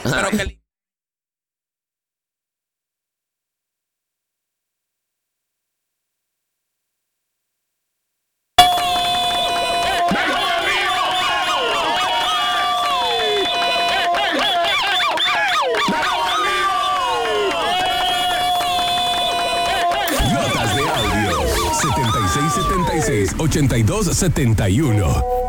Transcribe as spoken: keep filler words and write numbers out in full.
Pero que Notas de audio setenta y seis setenta y seis ochenta y dos setenta y uno.